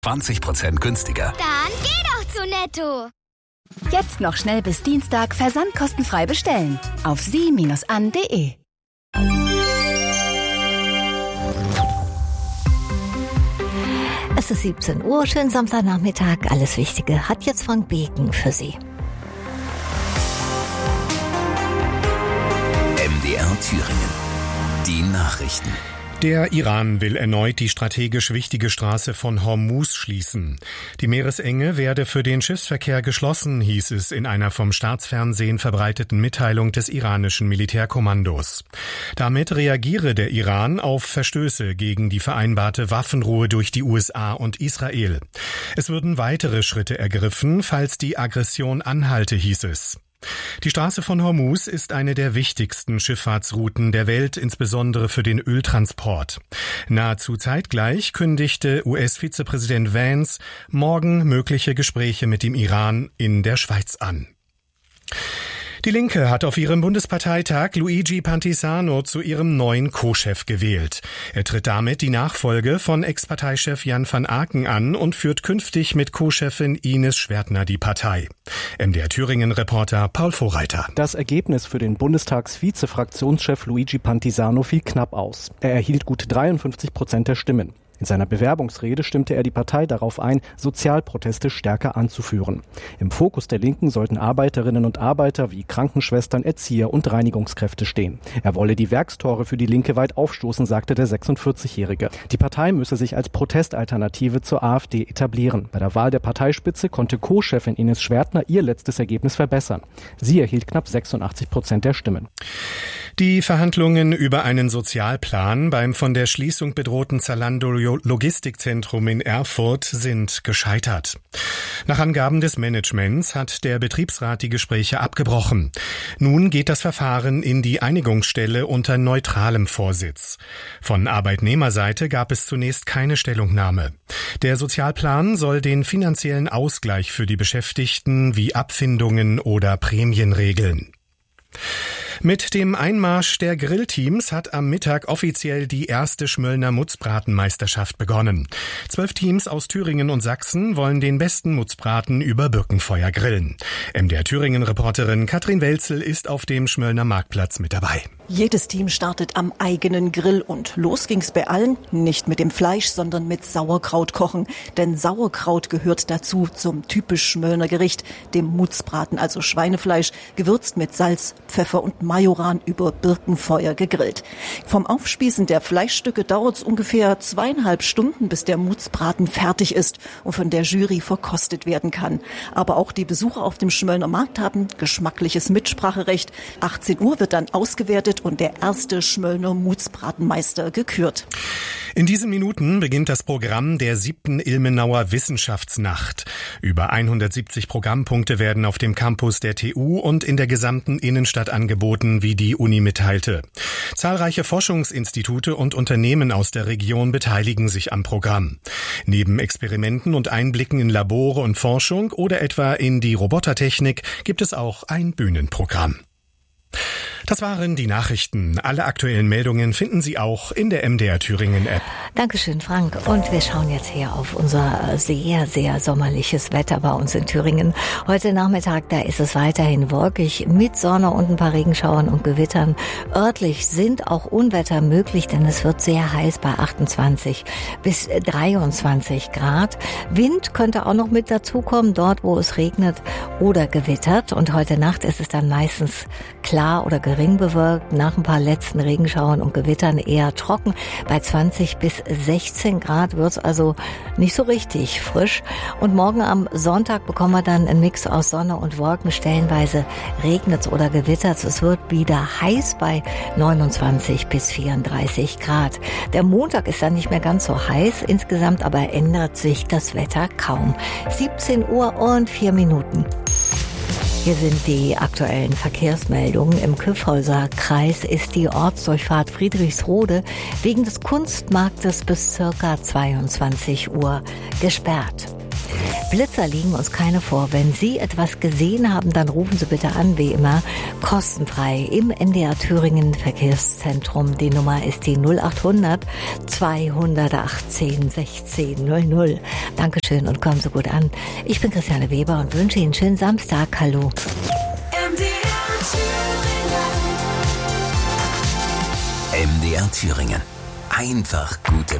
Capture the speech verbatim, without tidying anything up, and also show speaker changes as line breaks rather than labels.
zwanzig Prozent günstiger.
Dann geh doch zu Netto.
Jetzt noch schnell bis Dienstag versandkostenfrei bestellen. Auf sie Bindestrich an Punkt de.
Es ist siebzehn Uhr, schönen Samstagnachmittag. Alles Wichtige hat jetzt Frank Beken für Sie.
M D R Thüringen. Die Nachrichten.
Der Iran will erneut die strategisch wichtige Straße von Hormuz schließen. Die Meeresenge werde für den Schiffsverkehr geschlossen, hieß es in einer vom Staatsfernsehen verbreiteten Mitteilung des iranischen Militärkommandos. Damit reagiere der Iran auf Verstöße gegen die vereinbarte Waffenruhe durch die U S A und Israel. Es würden weitere Schritte ergriffen, falls die Aggression anhalte, hieß es. Die Straße von Hormuz ist eine der wichtigsten Schifffahrtsrouten der Welt, insbesondere für den Öltransport. Nahezu zeitgleich kündigte U S-Vizepräsident Vance morgen mögliche Gespräche mit dem Iran in der Schweiz an. Die Linke hat auf ihrem Bundesparteitag Luigi Pantisano zu ihrem neuen Co-Chef gewählt. Er tritt damit die Nachfolge von Ex-Parteichef Jan van Aken an und führt künftig mit Co-Chefin Ines Schwertner die Partei. M D R Thüringen-Reporter Paul Vorreiter.
Das Ergebnis für den Bundestags-Vize-Fraktionschef Luigi Pantisano fiel knapp aus. Er erhielt gut dreiundfünfzig Prozent der Stimmen. In seiner Bewerbungsrede stimmte er die Partei darauf ein, Sozialproteste stärker anzuführen. Im Fokus der Linken sollten Arbeiterinnen und Arbeiter wie Krankenschwestern, Erzieher und Reinigungskräfte stehen. Er wolle die Werkstore für die Linke weit aufstoßen, sagte der sechsundvierzigjährige. Die Partei müsse sich als Protestalternative zur AfD etablieren. Bei der Wahl der Parteispitze konnte Co-Chefin Ines Schwertner ihr letztes Ergebnis verbessern. Sie erhielt knapp sechsundachtzig Prozent der Stimmen.
Die Verhandlungen über einen Sozialplan beim von der Schließung bedrohten Zalando Logistikzentrum in Erfurt sind gescheitert. Nach Angaben des Managements hat der Betriebsrat die Gespräche abgebrochen. Nun geht das Verfahren in die Einigungsstelle unter neutralem Vorsitz. Von Arbeitnehmerseite gab es zunächst keine Stellungnahme. Der Sozialplan soll den finanziellen Ausgleich für die Beschäftigten wie Abfindungen oder Prämien regeln. Mit dem Einmarsch der Grillteams hat am Mittag offiziell die erste Schmöllner Mutzbratenmeisterschaft begonnen. Zwölf Teams aus Thüringen und Sachsen wollen den besten Mutzbraten über Birkenfeuer grillen. M D R Thüringen-Reporterin Katrin Welzel ist auf dem Schmöllner Marktplatz mit dabei.
Jedes Team startet am eigenen Grill und los ging's bei allen, nicht mit dem Fleisch, sondern mit Sauerkraut kochen. Denn Sauerkraut gehört dazu zum typisch Schmöllner Gericht, dem Mutzbraten, also Schweinefleisch, gewürzt mit Salz, Pfeffer und Majoran über Birkenfeuer gegrillt. Vom Aufspießen der Fleischstücke dauert's ungefähr zweieinhalb Stunden, bis der Mutzbraten fertig ist und von der Jury verkostet werden kann. Aber auch die Besucher auf dem Schmöllner Markt haben geschmackliches Mitspracherecht. achtzehn Uhr wird dann ausgewertet und der erste Schmöllner Mutzbratenmeister gekürt.
In diesen Minuten beginnt das Programm der siebten Ilmenauer Wissenschaftsnacht. Über hundertsiebzig Programmpunkte werden auf dem Campus der T U und in der gesamten Innenstadt angeboten, wie die Uni mitteilte. Zahlreiche Forschungsinstitute und Unternehmen aus der Region beteiligen sich am Programm. Neben Experimenten und Einblicken in Labore und Forschung oder etwa in die Robotertechnik gibt es auch ein Bühnenprogramm. Das waren die Nachrichten. Alle aktuellen Meldungen finden Sie auch in der M D R Thüringen App.
Dankeschön, Frank. Und wir schauen jetzt hier auf unser sehr, sehr sommerliches Wetter bei uns in Thüringen. Heute Nachmittag, da ist es weiterhin wolkig mit Sonne und ein paar Regenschauern und Gewittern. Örtlich sind auch Unwetter möglich, denn es wird sehr heiß bei achtundzwanzig bis dreiundzwanzig Grad. Wind könnte auch noch mit dazukommen, dort wo es regnet oder gewittert. Und heute Nacht ist es dann meistens klar oder gering bewölkt, nach ein paar letzten Regenschauern und Gewittern eher trocken. Bei zwanzig bis sechzehn Grad wird's also nicht so richtig frisch. Und morgen am Sonntag bekommen wir dann einen Mix aus Sonne und Wolken. Stellenweise regnet's oder gewittert's. Es wird wieder heiß bei neunundzwanzig bis vierunddreißig Grad. Der Montag ist dann nicht mehr ganz so heiß. Insgesamt aber ändert sich das Wetter kaum. siebzehn Uhr und vier Minuten. Hier sind die aktuellen Verkehrsmeldungen. Im Kyffhäuser Kreis ist die Ortsdurchfahrt Friedrichsrode wegen des Kunstmarktes bis circa zweiundzwanzig Uhr gesperrt. Blitzer liegen uns keine vor. Wenn Sie etwas gesehen haben, dann rufen Sie bitte an, wie immer, kostenfrei im N D R Thüringen Verkehrszentrum. Die Nummer ist die null acht hundert zweihundertachtzehn sechzehn null null. Dankeschön und kommen Sie gut an. Ich bin Christiane Weber und wünsche Ihnen einen schönen Samstag. Hallo.
M D R Thüringen. Einfach gute